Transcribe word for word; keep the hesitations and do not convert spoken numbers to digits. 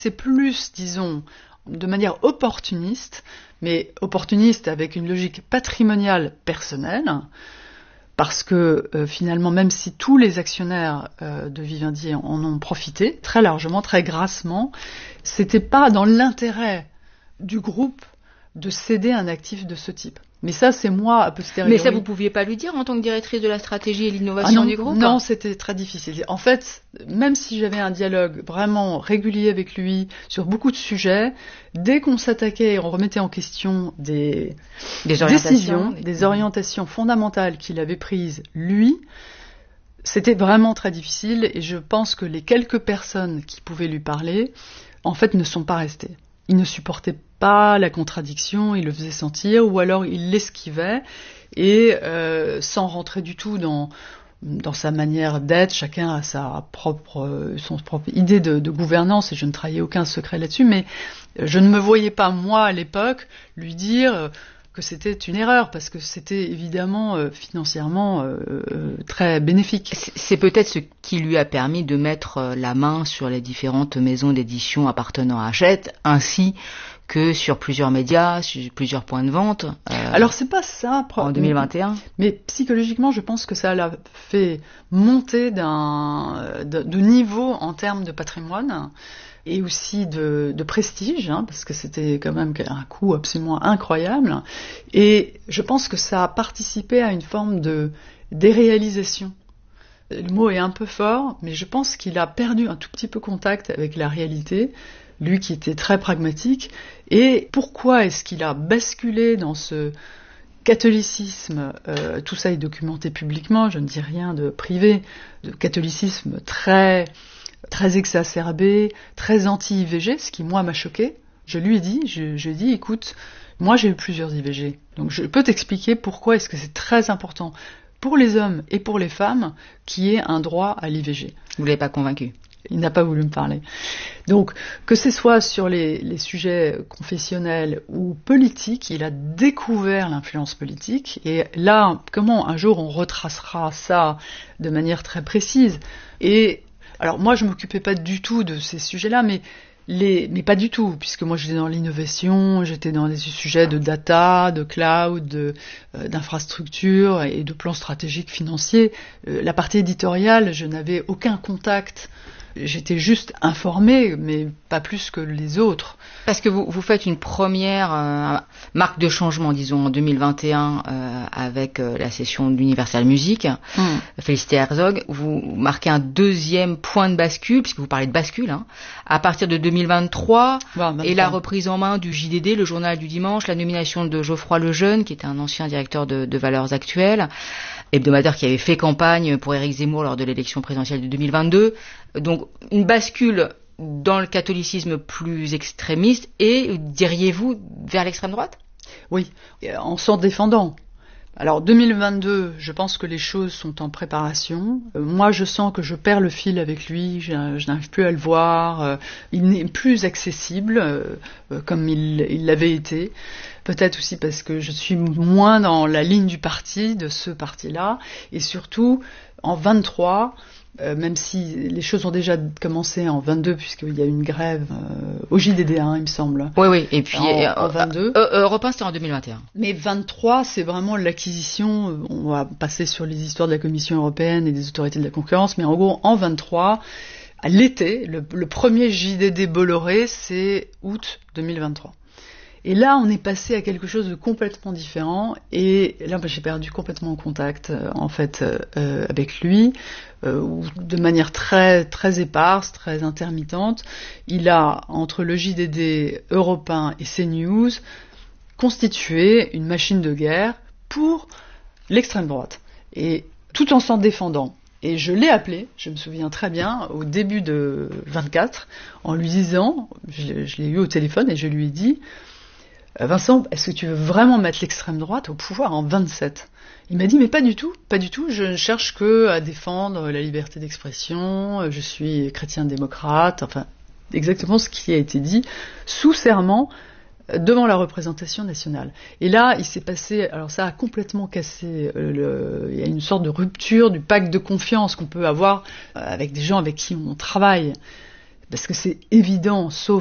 C'est plus, disons, de manière opportuniste, mais opportuniste avec une logique patrimoniale personnelle, parce que euh, finalement, même si tous les actionnaires euh, de Vivendi en ont profité, très largement, très grassement, c'était pas dans l'intérêt du groupe de céder un actif de ce type. Mais ça, c'est moi, a posteriori. Mais ça, vous pouviez pas lui dire en tant que directrice de la stratégie et l'innovation ah non, du groupe? Non, c'était très difficile. En fait, même si j'avais un dialogue vraiment régulier avec lui sur beaucoup de sujets, dès qu'on s'attaquait et on remettait en question des, des décisions, des... des orientations fondamentales qu'il avait prises, lui, c'était vraiment très difficile. Et je pense que les quelques personnes qui pouvaient lui parler, en fait, ne sont pas restées. Il ne supportait pas la contradiction, il le faisait sentir, ou alors il l'esquivait, et euh, sans rentrer du tout dans, dans sa manière d'être, chacun a sa propre, son propre idée de, de gouvernance, et je ne trahis aucun secret là-dessus, mais je ne me voyais pas, moi, à l'époque, lui dire que c'était une erreur, parce que c'était évidemment euh, financièrement euh, euh, très bénéfique. C'est, c'est peut-être ce qui lui a permis de mettre la main sur les différentes maisons d'édition appartenant à Hachette, ainsi que sur plusieurs médias, sur plusieurs points de vente. Euh, Alors c'est pas ça en deux mille vingt et un. Mais psychologiquement, je pense que ça l'a fait monter d'un de, de niveau en termes de patrimoine et aussi de, de prestige, hein, parce que c'était quand même un coût absolument incroyable. Et je pense que ça a participé à une forme de déréalisation. Le mot est un peu fort, mais je pense qu'il a perdu un tout petit peu contact avec la réalité, lui qui était très pragmatique. Et pourquoi est-ce qu'il a basculé dans ce catholicisme, euh, tout ça est documenté publiquement, je ne dis rien de privé, de catholicisme très... très exacerbé, très anti-I V G, ce qui, moi, m'a choqué. Je lui ai dit, je, je lui ai dit, écoute, moi, j'ai eu plusieurs I V G. Donc, je peux t'expliquer pourquoi est-ce que c'est très important pour les hommes et pour les femmes qu'il y ait un droit à l'I V G. Vous ne l'avez pas convaincu? Il n'a pas voulu me parler. Donc, que ce soit sur les, les sujets confessionnels ou politiques, il a découvert l'influence politique. Et là, comment un jour on retracera ça de manière très précise. Et alors moi, je m'occupais pas du tout de ces sujets-là, mais les, mais pas du tout, puisque moi j'étais dans l'innovation, j'étais dans des sujets de data, de cloud, de, euh, d'infrastructure et de plans stratégiques financiers. Euh, la partie éditoriale, je n'avais aucun contact. J'étais juste informée, mais pas plus que les autres. Parce que vous, vous faites une première euh, marque de changement, disons, en deux mille vingt et un, euh, avec euh, la session d'Universal Music, mm. Félicité Herzog. Vous marquez un deuxième point de bascule, puisque vous parlez de bascule, hein, à partir de deux mille vingt-trois, bon, et la reprise en main du J D D, le journal du dimanche, la nomination de Geoffroy Lejeune, qui était un ancien directeur de, de Valeurs Actuelles, hebdomadaire qui avait fait campagne pour Éric Zemmour lors de l'élection présidentielle de deux mille vingt-deux. Donc, une bascule dans le catholicisme plus extrémiste et, diriez-vous, vers l'extrême droite? Oui, en s'en défendant. Alors, deux mille vingt-deux, je pense que les choses sont en préparation. Euh, moi, je sens que je perds le fil avec lui, je, je n'arrive plus à le voir. Euh, il n'est plus accessible euh, euh, comme il, il l'avait été. Peut-être aussi parce que je suis moins dans la ligne du parti, de ce parti-là. Et surtout, en vingt-trois... Euh, même si les choses ont déjà commencé en vingt-deux, puisqu'il y a eu une grève euh, au J D D, hein, il me semble. Oui, oui, et puis en, euh, en vingt-deux. Euh, euh, Europe un, c'était en deux mille vingt et un. Mais vingt-trois, c'est vraiment l'acquisition. On va passer sur les histoires de la Commission européenne et des autorités de la concurrence, mais en gros, en vingt-trois, à l'été, le, le premier J D D Bolloré, c'est août deux mille vingt-trois. Et là, on est passé à quelque chose de complètement différent. Et là, bah, j'ai perdu complètement contact, euh, en fait, euh, avec lui, euh, de manière très, très éparse, très intermittente. Il a, entre le J D D Europe un et CNews, constitué une machine de guerre pour l'extrême droite. Et tout en s'en défendant. Et je l'ai appelé, je me souviens très bien, au début de vingt-quatre, en lui disant, je, je l'ai eu au téléphone et je lui ai dit, Vincent, est-ce que tu veux vraiment mettre l'extrême droite au pouvoir en vingt-sept? Il m'a dit, mais pas du tout, pas du tout, je ne cherche que à défendre la liberté d'expression, je suis chrétien-démocrate, enfin, exactement ce qui a été dit, sous serment, devant la représentation nationale. Et là, il s'est passé, alors ça a complètement cassé, le, il y a une sorte de rupture du pacte de confiance qu'on peut avoir avec des gens avec qui on travaille. parce que c'est évident, sauf